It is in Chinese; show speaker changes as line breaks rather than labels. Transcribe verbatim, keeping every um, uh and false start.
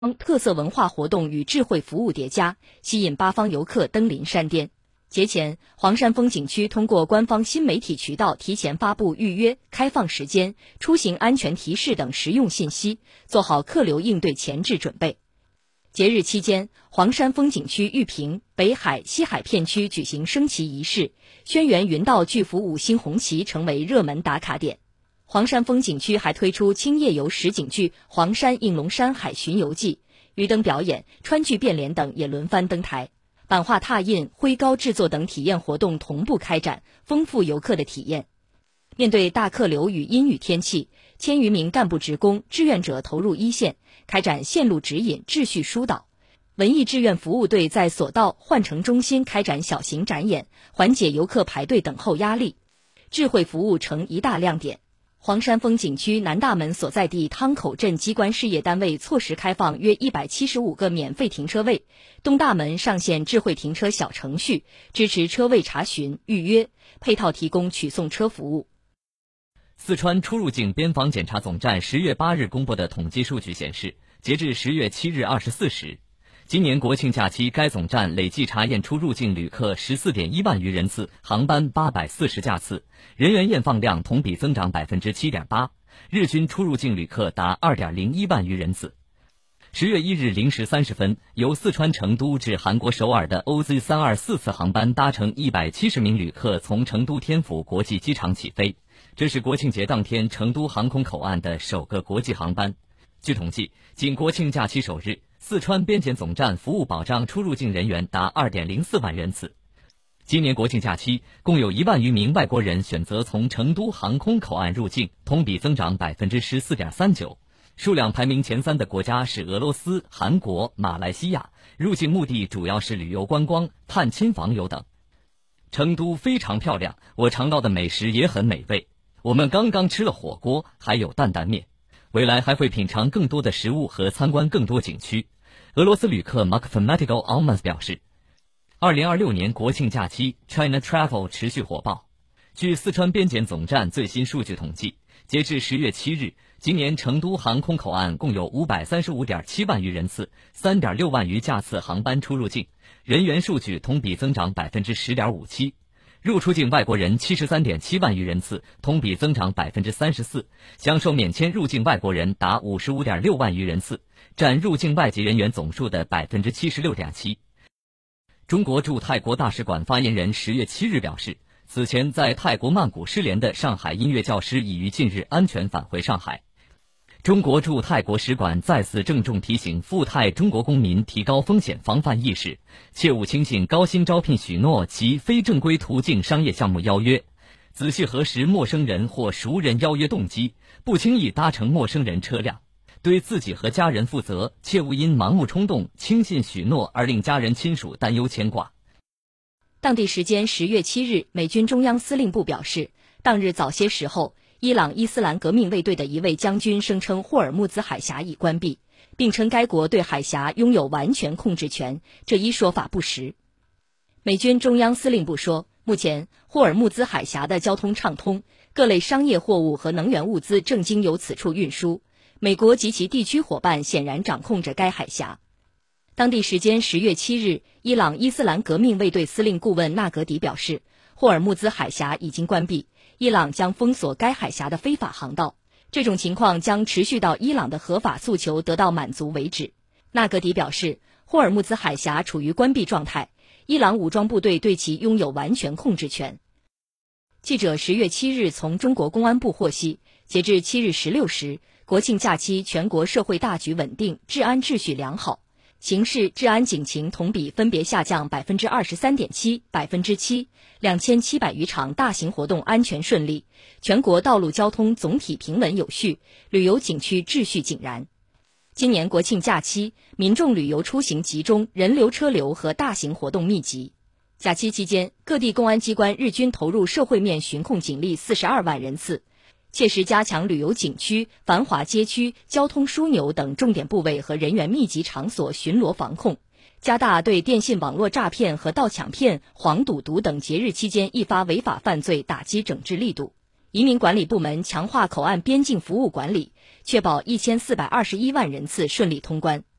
特色文化活动与智慧服务叠加，吸引八方游客登临山巅。节前，黄山风景区通过官方新媒体渠道提前发布预约、开放时间、出行安全提示等实用信息，做好客流应对前置准备。节日期间，黄山风景区玉屏、北海、西海片区举行升旗仪式，轩辕云道巨幅五星红旗成为热门打卡点。黄山风景区还推出轻夜游实景剧《黄山应龙山海巡游记》，鱼灯表演、川剧变脸等也轮番登台，版画拓印、徽膏制作等体验活动同步开展，丰富游客的体验。面对大客流与阴雨天气，千余名干部职工、志愿者投入一线，开展线路指引、秩序疏导。文艺志愿服务队在索道、换乘中心开展小型展演，缓解游客排队等候压力。智慧服务成一大亮点。黄山风景区南大门所在地汤口镇机关事业单位错时开放约一百七十五个免费停车位，东大门上线智慧停车小程序，支持车位查询、预约，配套提供取送车服务。
四川出入境边防检查总站十月八日公布的统计数据显示，截至十月七日二十四时，今年国庆假期该总站累计查验出入境旅客 十四点一万余人次，航班八百四十架次，人员验放量同比增长 百分之七点八， 日均出入境旅客达 二点零一万余人次。十月一日零时三十分，由四川成都至韩国首尔的 O Z 三二四 次航班搭乘一百七十名旅客从成都天府国际机场起飞，这是国庆节当天成都航空口岸的首个国际航班。据统计，仅国庆假期首日，四川边检总站服务保障出入境人员达 二点零四万人次。今年国庆假期，共有一万余名外国人选择从成都航空口岸入境，同比增长 百分之十四点三九。数量排名前三的国家是俄罗斯、韩国、马来西亚，入境目的主要是旅游观光、探亲访友等。成都非常漂亮，我尝到的美食也很美味。我们刚刚吃了火锅，还有担担面。未来还会品尝更多的食物和参观更多景区。俄罗斯旅客 Mathematical Almans 表示，二零二六年国庆假期 China Travel 持续火爆。据四川边检总站最新数据统计，截至十月七日，今年成都航空口岸共有 五百三十五点七万余人次 三点六万余架次航班出入境，人员数据同比增长 百分之十点五七。入出境外国人 七十三点七万余人次，同比增长 百分之三十四， 享受免签入境外国人达 五十五点六万余人次，占入境外籍人员总数的 百分之七十六点七。 中国驻泰国大使馆发言人十月七日表示，此前在泰国曼谷失联的上海音乐教师已于近日安全返回上海。中国驻泰国使馆再次郑重提醒赴泰中国公民提高风险防范意识，切勿轻信高薪招聘许诺及非正规途径商业项目邀约，仔细核实陌生人或熟人邀约动机，不轻易搭乘陌生人车辆，对自己和家人负责，切勿因盲目冲动、轻信许诺而令家人亲属担忧牵挂。
当地时间十月七日，美军中央司令部表示，当日早些时候，伊朗伊斯兰革命卫队的一位将军声称霍尔木兹海峡已关闭，并称该国对海峡拥有完全控制权，这一说法不实。美军中央司令部说，目前霍尔木兹海峡的交通畅通，各类商业货物和能源物资正经由此处运输，美国及其地区伙伴显然掌控着该海峡。当地时间十月七日，伊朗伊斯兰革命卫队司令顾问纳格迪表示，霍尔木兹海峡已经关闭，伊朗将封锁该海峡的非法航道，这种情况将持续到伊朗的合法诉求得到满足为止。纳格迪表示，霍尔木兹海峡处于关闭状态，伊朗武装部队对其拥有完全控制权。记者十月七日从中国公安部获悉，截至七日十六时，国庆假期全国社会大局稳定，治安秩序良好。刑事治安警情同比分别下降 百分之二十三点七、百分之七， 两千七百余场大型活动安全顺利，全国道路交通总体平稳有序，旅游景区秩序井然。今年国庆假期，民众旅游出行集中，人流车流和大型活动密集。假期期间，各地公安机关日均投入社会面巡控警力四十二万人次，切实加强旅游景区、繁华街区、交通枢纽等重点部位和人员密集场所巡逻防控，加大对电信网络诈骗和盗抢骗、黄赌毒等节日期间易发违法犯罪打击整治力度。移民管理部门强化口岸边境服务管理，确保一千四百二十一万人次顺利通关。